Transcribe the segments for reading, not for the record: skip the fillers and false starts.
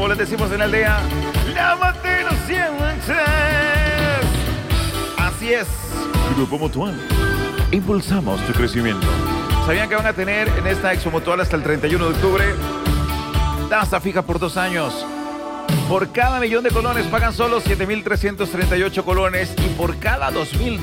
les decimos en la aldea, lávate los dientes. Así es, Grupo Mutual. Impulsamos tu crecimiento. ¿Sabían que van a tener en esta Expo Mutual hasta el 31 de octubre? Tasa fija por 2 años. Por cada $1,000,000 de colones pagan solo 7,338 colones y por cada $2,000,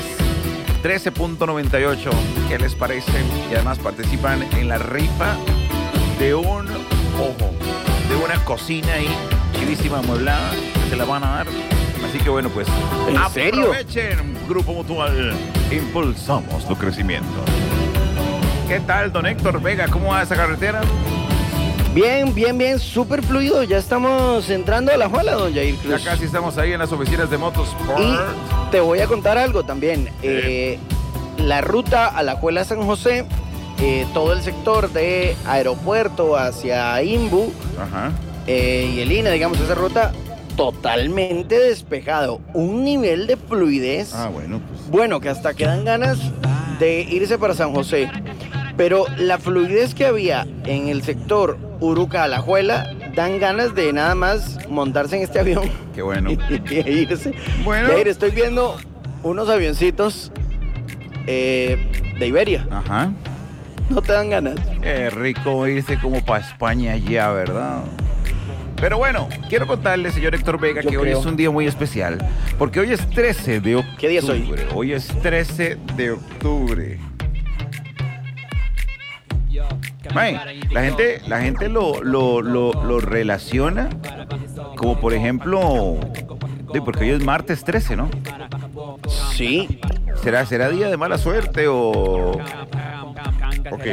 13,98. ¿Qué les parece? Y además participan en la rifa de de una cocina ahí, chivísima, amueblada, que se la van a dar. Así que bueno, pues, ¿en serio? Aprovechen, Grupo Mutual. Impulsamos tu crecimiento. ¿Qué tal, don Héctor Vega? ¿Cómo va esa carretera? Bien, súper fluido. Ya estamos entrando a La Juela, don Jair Cruz. Ya casi estamos ahí en las oficinas de Motosport. Y te voy a contar algo también. La ruta a La Juela San José, todo el sector de aeropuerto hacia Imbu y el INE, digamos, esa ruta totalmente despejado. Un nivel de fluidez. Bueno, pues. Bueno, que hasta quedan ganas de irse para San José. Pero la fluidez que había en el sector Uruca-Alajuela, dan ganas de nada más montarse en este avión. Qué bueno. Y irse. Bueno. De ir, estoy viendo unos avioncitos de Iberia. Ajá. ¿No te dan ganas? Qué rico irse como para España ya, ¿verdad? Pero bueno, quiero contarle, señor Héctor Vega, que hoy es un día muy especial. Porque hoy es 13 de octubre. ¿Qué día es hoy? Hoy es 13 de octubre. Man, la gente lo relaciona como, por ejemplo, porque hoy es martes 13, ¿no? Sí. ¿Será día de mala suerte o qué?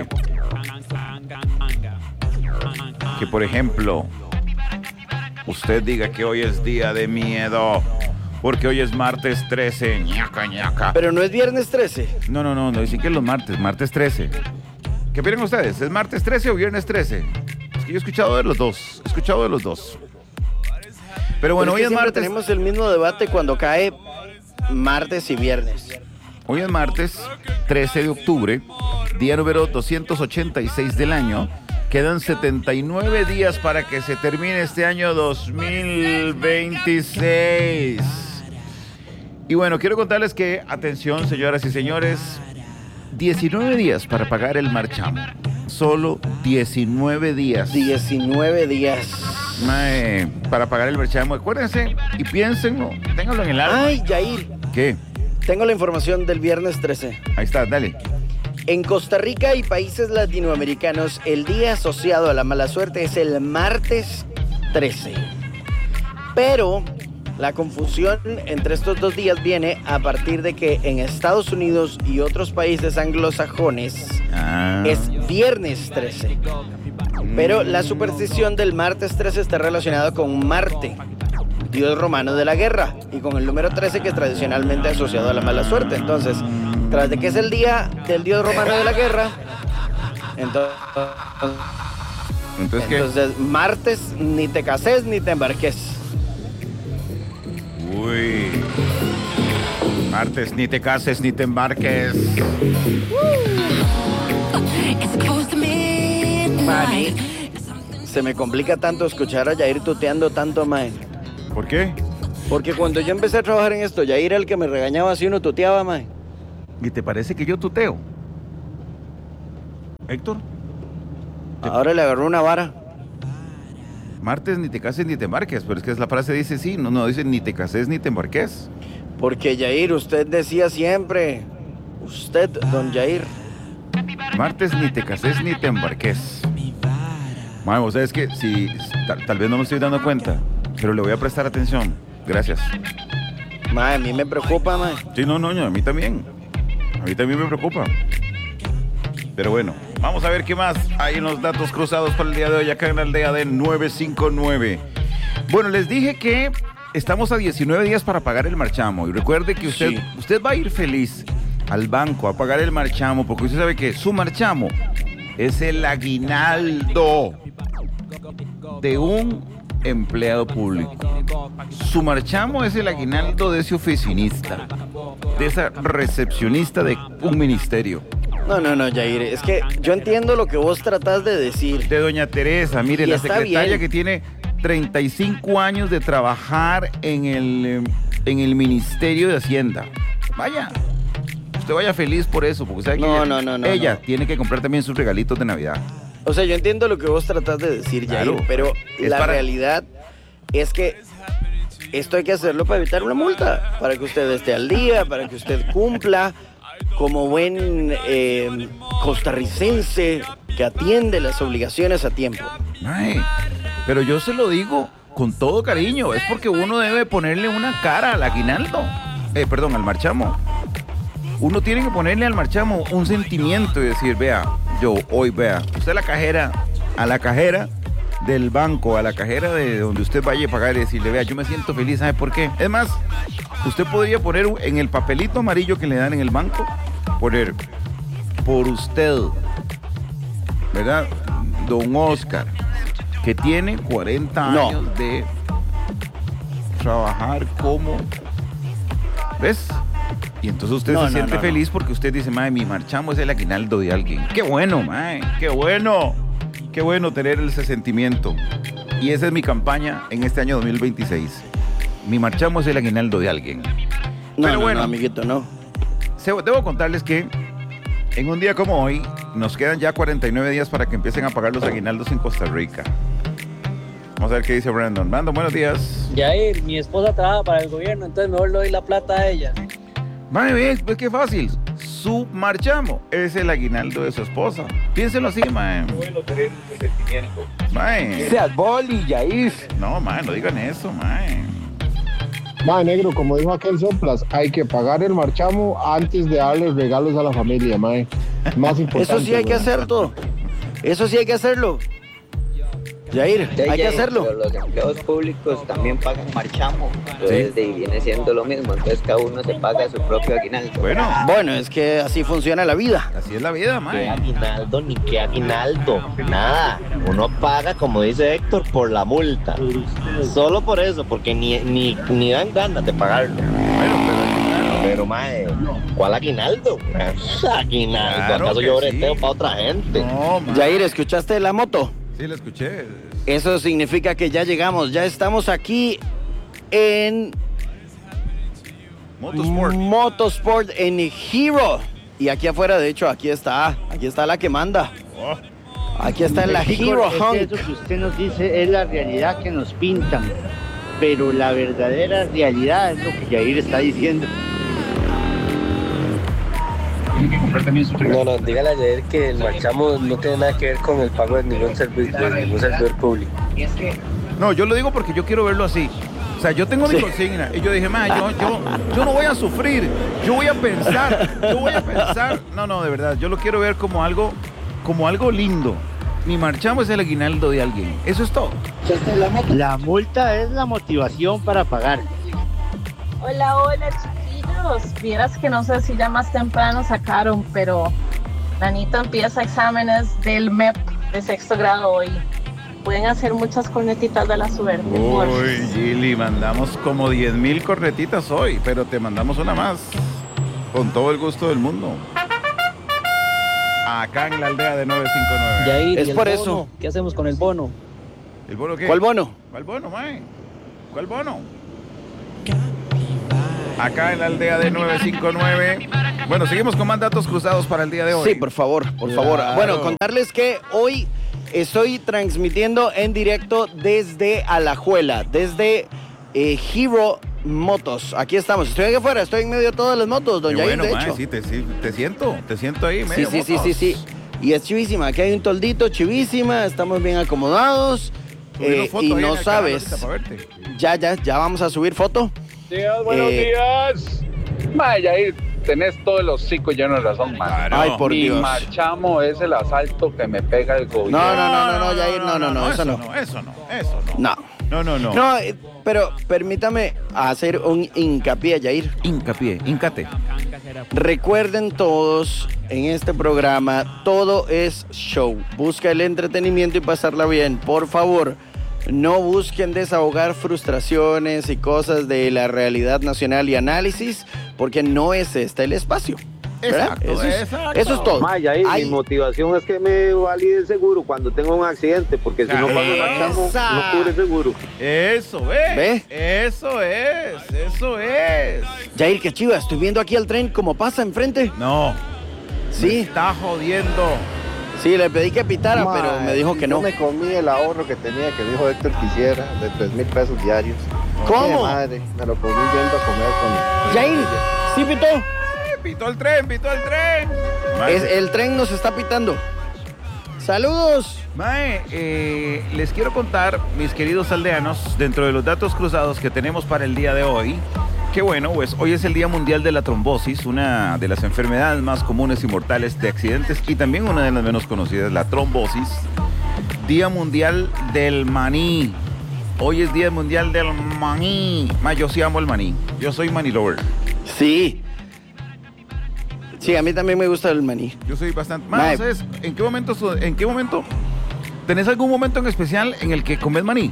Que, por ejemplo, usted diga que hoy es día de miedo porque hoy es martes 13, ñaca. Pero no es viernes 13. No, dicen que es los martes 13. ¿Qué opinan ustedes? ¿Es martes 13 o viernes 13? Es que yo he escuchado de los dos. Pero bueno, hoy es martes. Tenemos el mismo debate cuando cae martes y viernes. Hoy es martes 13 de octubre, día número 286 del año. Quedan 79 días para que se termine este año 2026. Y bueno, quiero contarles que, atención, señoras y señores, 19 días para pagar el marchamo. Solo 19 días. 19 días. Para pagar el marchamo. Acuérdense y piénsenlo. Ténganlo en el alma. Ay, Jair. ¿Qué? Tengo la información del viernes 13. Ahí está, dale. En Costa Rica y países latinoamericanos, el día asociado a la mala suerte es el martes 13. Pero la confusión entre estos dos días viene a partir de que en Estados Unidos y otros países anglosajones es viernes 13. Pero la superstición del martes 13 está relacionada con Marte, dios romano de la guerra, y con el número 13 que es tradicionalmente asociado a la mala suerte. Entonces, tras de que es el día del dios romano de la guerra, entonces martes ni te cases ni te embarques. Uy. Martes, ni te cases ni te embarques. Mami, se me complica tanto escuchar a Jair tuteando tanto, mae. ¿Por qué? Porque cuando yo empecé a trabajar en esto, Jair era el que me regañaba si uno tuteaba, mae. ¿Y te parece que yo tuteo? Héctor. Ahora le agarró una vara. Martes, ni te cases ni te embarques. Pero es que la frase dice sí, no dice ni te cases ni te embarques. Porque Jair, usted decía siempre. Usted, don Jair. Martes, ni te cases ni te embarques. Mae, vos sabes que si tal vez no me estoy dando cuenta, pero le voy a prestar atención. Gracias. Mae, a mí me preocupa, mae. Sí, no, a mí también. A mí también me preocupa. Pero bueno, vamos a ver qué más hay en los datos cruzados para el día de hoy acá en la aldea de 959. Bueno, les dije que estamos a 19 días para pagar el marchamo. Y recuerde que usted va a ir feliz al banco a pagar el marchamo, porque usted sabe que su marchamo es el aguinaldo de un empleado público. Su marchamo es el aguinaldo de ese oficinista, de esa recepcionista de un ministerio. No, Jair, es que yo entiendo lo que vos tratás de decir. De doña Teresa, mire, y la secretaria bien. que tiene 35 años de trabajar en el Ministerio de Hacienda. Vaya, usted vaya feliz por eso, porque sabe que ella tiene que comprar también sus regalitos de Navidad. O sea, yo entiendo lo que vos tratás de decir, Jair, Claro, pero la realidad es que esto hay que hacerlo para evitar una multa, para que usted esté al día, para que usted cumpla como buen costarricense que atiende las obligaciones a tiempo. Ay, pero yo se lo digo con todo cariño, es porque uno debe ponerle una cara al aguinaldo, al marchamo. Uno tiene que ponerle al marchamo un sentimiento y decir, vea, usted a la cajera del banco, a la cajera de donde usted vaya a pagar y decirle, vea, yo me siento feliz, ¿sabe por qué? Es más, usted podría poner en el papelito amarillo que le dan en el banco, poner, por usted, ¿verdad? Don Oscar, que tiene 40 años de trabajar como... ¿Ves? Y entonces usted se siente feliz porque usted dice, mae, mi marchamo es el aguinaldo de alguien. ¡Qué bueno, mae! ¡Qué bueno! ¡Qué bueno tener ese sentimiento! Y esa es mi campaña en este año 2026. Mi marchamo es el aguinaldo de alguien. Pero bueno, amiguito, no. Debo contarles que en un día como hoy nos quedan ya 49 días para que empiecen a pagar los aguinaldos en Costa Rica. Vamos a ver qué dice Brandon. Brandon, buenos días. Jair, mi esposa trabaja para el gobierno, entonces mejor le doy la plata a ella. Mae, pues qué fácil. Su marchamo es el aguinaldo de su esposa. Piénselo así, mae. Bueno, tener un sentimiento. Mae. Seas boli, Jair. No, mae, no digan eso, mae. Mae, negro, como dijo aquel Soplas, hay que pagar el marchamo antes de darle regalos a la familia, mae. Más importante. Eso sí hay que hacerlo. Eso sí hay que hacerlo. Jair, hay que hacerlo. Pero los empleados públicos también pagan marchamo, entonces viene siendo lo mismo, entonces cada uno se paga su propio aguinaldo. Bueno, es que así funciona la vida. Así es la vida, mae. ¿Qué aguinaldo ni qué aguinaldo? Nada. Uno paga, como dice Héctor, por la multa. Solo por eso, porque ni dan ganas de pagarlo. Pero, mae, ¿cuál aguinaldo? Aguinaldo. Claro ¿Acaso que yo sí. breteo para otra gente? No, mae. Jair, ¿escuchaste la moto? Sí, la escuché. Eso significa que ya llegamos, ya estamos aquí en Motosport en Hero. Y aquí afuera, de hecho, aquí está la que manda. Aquí está en la Hero Hunk. Eso que usted nos dice es la realidad que nos pintan, pero la verdadera realidad es lo que Jair está diciendo. No, dígale a Jair que el marchamo no tiene nada que ver con el pago de ningún servidor público. No, yo lo digo porque yo quiero verlo así. O sea, yo tengo mi consigna y yo dije, mae, yo no voy a sufrir, yo voy a pensar. No, de verdad, yo lo quiero ver como algo lindo. Mi marchamo es el aguinaldo de alguien. Eso es todo. La multa es la motivación para pagar. Hola, chiquillos. Vieras que no sé si ya más temprano sacaron, pero Nanito empieza exámenes del MEP de 6º grado hoy. Pueden hacer muchas cornetitas de la suerte. Uy, Gili, mandamos como 10,000 cornetitas hoy, pero te mandamos una más. Con todo el gusto del mundo. Acá en la aldea de 959. Jair, Es ¿y el por bono? eso. ¿Qué hacemos con el bono? ¿El bono qué? ¿Cuál bono? ¿Cuál bono, mae? ¿Cuál bono? Acá en la aldea de 959. Bueno, seguimos con más datos cruzados para el día de hoy. Sí, por favor. Bueno, contarles que hoy estoy transmitiendo en directo desde Alajuela, desde Hero Motos. Aquí estamos. Estoy aquí afuera, estoy en medio de todas las motos, don Qué Jair, bueno, de mae, hecho. sí, te siento ahí, medio Sí. Y es chivísima. Aquí hay un toldito, chivísima. Estamos bien acomodados. Subimos foto Y ahí en no el canal ahorita sabes. para verte. Ya vamos a subir foto. Buenos días. Mae, Jair, tenés todo el hocico lleno de razón, mae. Claro. Ay, por Mi Dios. marchamo es el asalto que me pega el gobierno. No, Jair, no, eso no. No. No, pero permítame hacer un hincapié, Jair. Híncate. Recuerden todos, en este programa, todo es show. Busca el entretenimiento y pasarla bien. Por favor, no busquen desahogar frustraciones y cosas de la realidad nacional y análisis, porque no es este el espacio. ¿verdad? Exacto, exacto. Eso es todo. Maya, ahí Ay, mi motivación es que me valide el seguro cuando tengo un accidente, porque si no pago el marchamo, Esa. no cubre el seguro. Eso es. ¿Ve? Eso es. Jair, qué chiva, estoy viendo aquí el tren como pasa enfrente. No. Me Sí, está jodiendo. sí, le pedí que pitara, Mae, pero me dijo que yo no. me comí el ahorro que tenía, que dijo Héctor que hiciera, de 3,000 pesos diarios. ¿Cómo? Qué madre, me lo comí yendo a comer con... Jair, ¿sí pitó? Pitó el tren. El tren nos está pitando. Saludos. Mae, les quiero contar, mis queridos aldeanos, dentro de los datos cruzados que tenemos para el día de hoy, que bueno, pues hoy es el Día Mundial de la Trombosis, una de las enfermedades más comunes y mortales de accidentes y también una de las menos conocidas, la trombosis. Día Mundial del Maní. Hoy es Día Mundial del Maní. Mae, yo sí amo el maní. Yo soy maní lover. Sí. Sí, a mí también me gusta el maní. Yo soy bastante... Mae. Mae, ¿sabes? ¿En qué momento? ¿Tenés algún momento en especial en el que comes maní?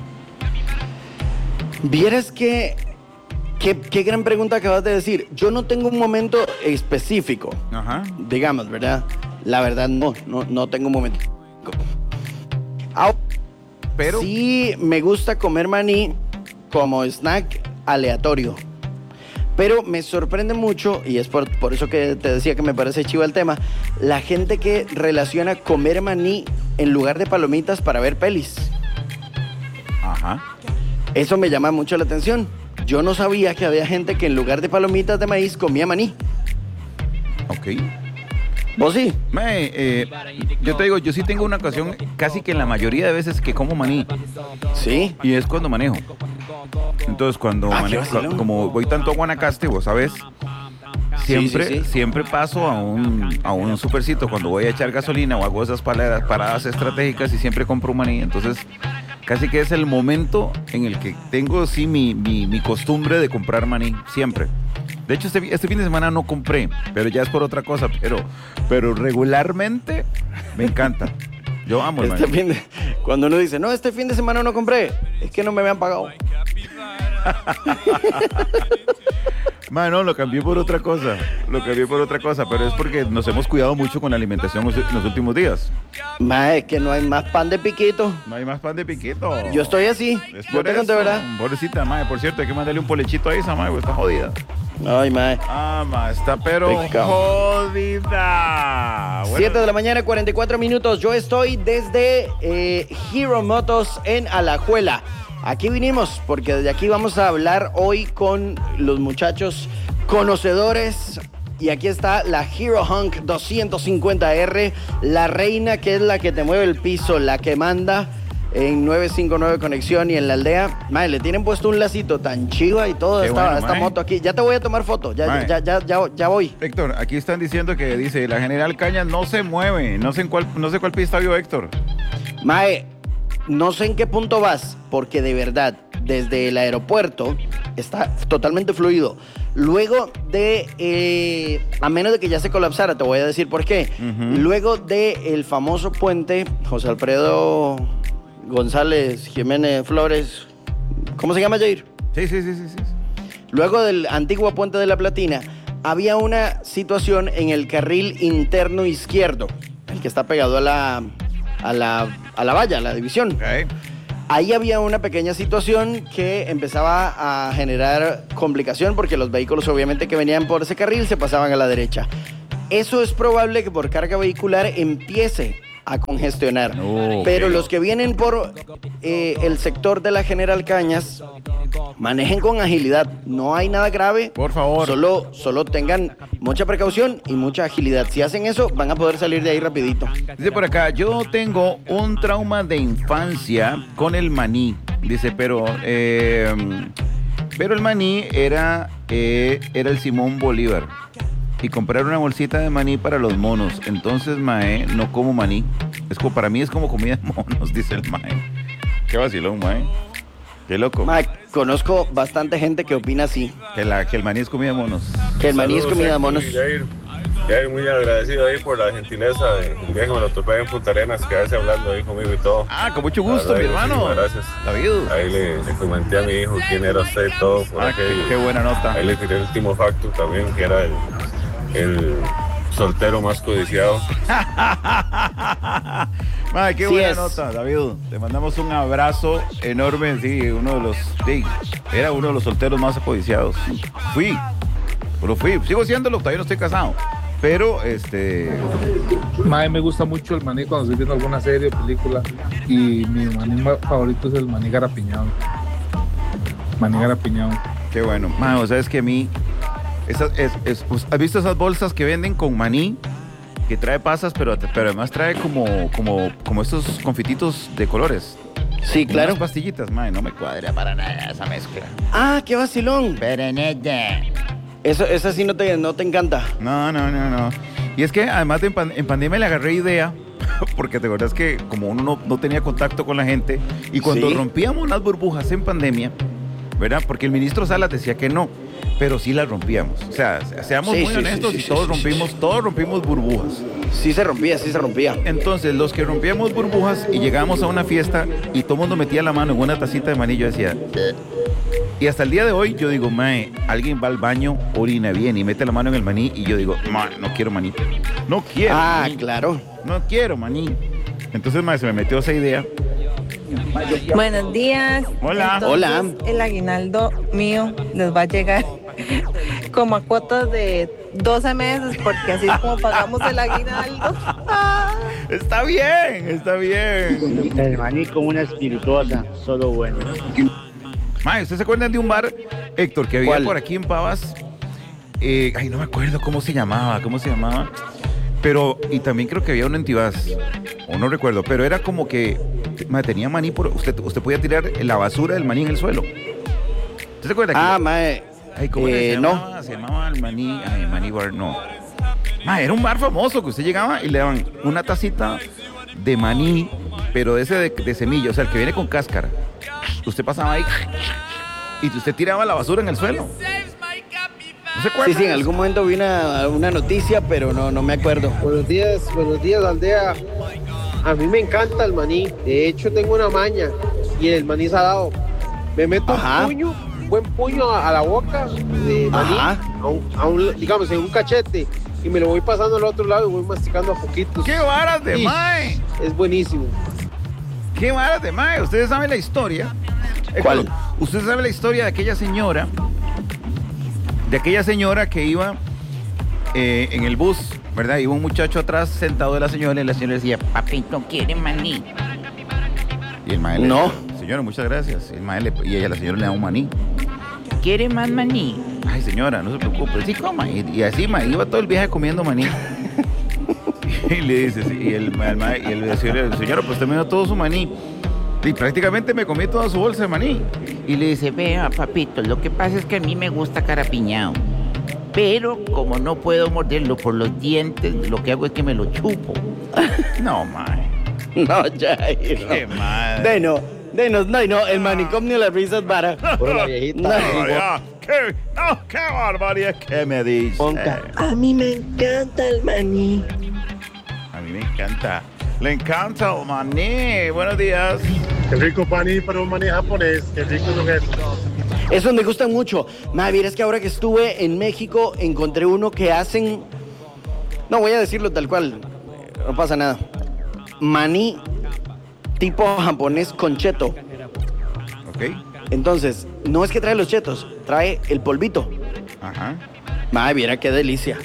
Vieras que... Qué gran pregunta acabas de decir. Yo no tengo un momento específico, Ajá. digamos, ¿verdad? La verdad, no tengo un momento. Ah, Pero... sí me gusta comer maní como snack aleatorio. Pero me sorprende mucho, y es por eso que te decía que me parece chivo el tema, la gente que relaciona comer maní en lugar de palomitas para ver pelis. Ajá. Eso me llama mucho la atención. Yo no sabía que había gente que en lugar de palomitas de maíz comía maní. Ok. ¿Vos sí? Mae, yo te digo, yo sí tengo una ocasión casi que en la mayoría de veces que como maní. Sí. Y es cuando manejo. Entonces cuando qué manejo, vacilón. como voy tanto a Guanacaste, vos sabes, Sí. siempre paso a un supercito cuando voy a echar gasolina o hago esas paradas estratégicas y siempre compro un maní. Entonces casi que es el momento en el que tengo sí mi costumbre de comprar maní, siempre. De hecho, este fin de semana no compré, pero ya es por otra cosa, pero regularmente me encanta. Yo amo el maní. Cuando uno dice, no, este fin de semana no compré, es que no me habían pagado. Mano, lo cambié por otra cosa, pero es porque nos hemos cuidado mucho con la alimentación en los últimos días. Mae, es que no hay más pan de piquito. No hay más pan de piquito. Yo estoy así. Es Yo por te conté, eso. ¿verdad? Pobrecita, mae, por cierto, hay que mandarle un polechito a esa, mae, pues está jodida. Ay, mae. Mae, está pero Pecado. jodida. Bueno, 7 de la mañana, 44 minutos. Yo estoy desde Hero Motos en Alajuela. Aquí vinimos porque desde aquí vamos a hablar hoy con los muchachos conocedores. Y aquí está la Hero Hunk 250R, la reina que es la que te mueve el piso, la que manda en 959 Conexión y en la aldea. Mae, le tienen puesto un lacito tan chiva y todo Qué esta bueno, mae. moto aquí. Ya te voy a tomar foto, Mae. ya voy. Héctor, aquí están diciendo que dice, la General Cañas no se mueve. No sé cuál pista vio Héctor. Mae, no sé en qué punto vas, porque de verdad, desde el aeropuerto está totalmente fluido. Luego de, a menos de que ya se colapsara, te voy a decir por qué. Ujú. Luego del famoso puente José Alfredo González Jiménez Flores, ¿cómo se llama, Jair? Sí. Luego del antiguo puente de la Platina, había una situación en el carril interno izquierdo, el que está pegado a la valla, a la división. Ok. Ahí había una pequeña situación que empezaba a generar complicación porque los vehículos obviamente que venían por ese carril se pasaban a la derecha. Eso es probable que por carga vehicular empiece a congestionar. Ok. Pero los que vienen por el sector de la General Cañas, manejen con agilidad. No hay nada grave. Por favor. Solo tengan mucha precaución y mucha agilidad. Si hacen eso, van a poder salir de ahí rapidito. Dice por acá, yo tengo un trauma de infancia con el maní. Dice, pero el maní era el Simón Bolívar. Y comprar una bolsita de maní para los monos. Entonces, mae, no como maní. Para mí es como comida de monos, dice el mae. Qué vacilón, mae. Qué loco. Mae, conozco bastante gente que opina así. Que el maní es comida de monos. Que el maní es comida de monos. Jair, muy agradecido ahí por la gentileza del día que me lo topé en Punta Arenas, quedarse hablando ahí conmigo y todo. Ah, con mucho gusto, La mi verdad, hermano. muchísimas gracias. David. Ahí le comenté a mi hijo quién era usted y todo. Por Ah, aquello. qué buena nota. Ahí le tiré el último facto también, que era el soltero más codiciado. Madre, qué Sí buena es. nota, David. Te mandamos un abrazo enorme. Sí, era uno de los solteros más codiciados. Fui. Sigo siéndolo, todavía no estoy casado. Pero, Mae, me gusta mucho el maní cuando estoy viendo alguna serie o película. Y mi maní favorito es el maní garapiñado. Maní garapiñado. Qué bueno. Mae, o sea, es que a mí... pues, ¿has visto esas bolsas que venden con maní? Que trae pasas, pero además trae como estos confititos de colores. Sí, claro. Unas pastillitas, mae, no me cuadra para nada esa mezcla. Ah, qué vacilón. Pero nada. Esa sí no te encanta. No. Y es que además en pandemia le agarré idea, porque te acuerdas que como uno no tenía contacto con la gente, y cuando Sí. rompíamos las burbujas en pandemia, ¿verdad? Porque el ministro Salas decía que no, pero sí las rompíamos. O sea, seamos muy honestos y todos rompimos burbujas. Sí se rompía. Entonces, los que rompíamos burbujas y llegábamos a una fiesta y todo el mundo metía la mano en una tacita de maní, yo decía... Y hasta el día de hoy yo digo, mae, alguien va al baño, orina bien y mete la mano en el maní y yo digo, mae, no quiero maní. No quiero maní. Claro. No quiero maní. Entonces, mae, se me metió esa idea. Buenos días. Hola. Entonces, Hola. El aguinaldo mío les va a llegar como a cuotas de 12 meses porque así es como pagamos el aguinaldo. Está bien. El maní como una espirituosa, solo bueno. Mae, ¿ustedes se acuerdan de un bar, Héctor, que había ¿Cuál? por aquí en Pavas? No me acuerdo cómo se llamaba. Pero, y también creo que había uno en Tibás, o no recuerdo, pero era como que tenía maní usted podía tirar la basura del maní en el suelo. ¿Usted se acuerda? Mae. ¿Cómo se no. llamaba? Se llamaba el maní, maní bar, no. Era un bar famoso que usted llegaba y le daban una tacita de maní, pero de ese de semilla, o sea, el que viene con cáscara. Usted pasaba ahí y usted tiraba la basura en el suelo. ¿No se acuerda? Sí, en algún momento vi una noticia, pero no me acuerdo. Buenos días, aldea. A mí me encanta el maní. De hecho, tengo una maña y el maní salado. Me meto un buen puño a la boca de maní, digamos, en un cachete, y me lo voy pasando al otro lado y voy masticando a poquitos. ¡Qué varas de mae! Es buenísimo. ¡Qué varas de mae! Ustedes saben la historia. ¿Cuál? Ustedes saben la historia de aquella señora que iba en el bus, ¿verdad? Iba un muchacho atrás sentado de la señora y la señora decía, papito, ¿quiere maní? Y el mae le No. decía, señora, muchas gracias. Y ella, la señora, le da un maní. ¿Quiere más maní? Ay, señora, no se preocupe. Sí, coma. Y así, mae, iba todo el viaje comiendo maní. Y le dice, sí, y el señor, pues usted me dio todo su maní. Y prácticamente me comí toda su bolsa de maní. Y le dice, vea, papito, lo que pasa es que a mí me gusta carapiñado. Pero como no puedo morderlo por los dientes, lo que hago es que me lo chupo. No, mae. No, Jair. Qué madre. No, el manicomio de las risas vara. Por la viejita. ¡Qué barbaridad! ¿Qué me dice? A mí me encanta el maní. A mí me encanta. Le encanta el maní. Buenos días. Qué rico maní para un maní japonés. Qué rico es eso. Esos me gustan mucho. Vieras que ahora que estuve en México encontré uno que hacen... No voy a decirlo tal cual. No pasa nada. Maní tipo japonés con cheto. Ok. Entonces, no es que trae los chetos, trae el polvito. Ajá. Viera qué delicia.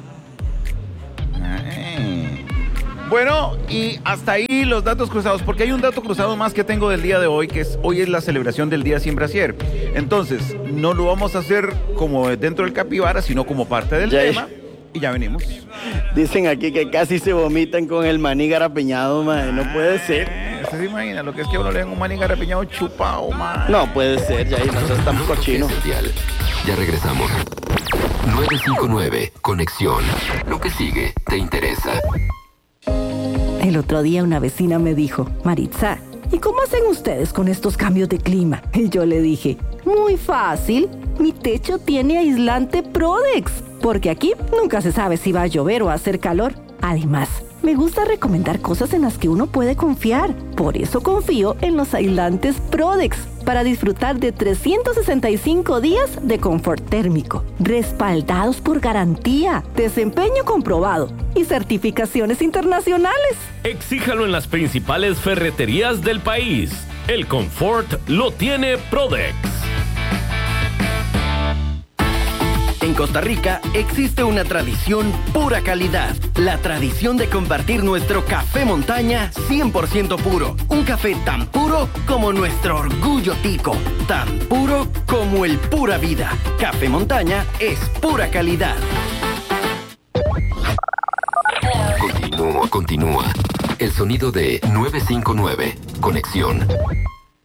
Bueno, y hasta ahí los datos cruzados, porque hay un dato cruzado más que tengo del día de hoy, que es hoy es la celebración del Día Sin Brasier. Entonces, no lo vamos a hacer como dentro del capibara, sino como parte del tema. Y ya venimos. Dicen aquí que casi se vomitan con el maní garapiñado, mae. No puede ser. ¿Usted se imagina lo que es que uno le den un maní garapiñado chupado, mae? No puede ser, ya no seas tan cochino. Ya regresamos. 959, Conexión. Lo que sigue te interesa. El otro día una vecina me dijo, Maritza, ¿y cómo hacen ustedes con estos cambios de clima? Y yo le dije, muy fácil, mi techo tiene aislante Prodex, porque aquí nunca se sabe si va a llover o a hacer calor. Además, me gusta recomendar cosas en las que uno puede confiar, por eso confío en los aislantes Prodex. para disfrutar de 365 días de confort térmico, respaldados por garantía, desempeño comprobado y certificaciones internacionales. Exíjalo en las principales ferreterías del país. El confort lo tiene Prodex. En Costa Rica existe una tradición pura calidad. La tradición de compartir nuestro café montaña 100% puro. Un café tan puro como nuestro orgullo tico. Tan puro como el pura vida. Café montaña es pura calidad. Continúa. El sonido de 959. Conexión.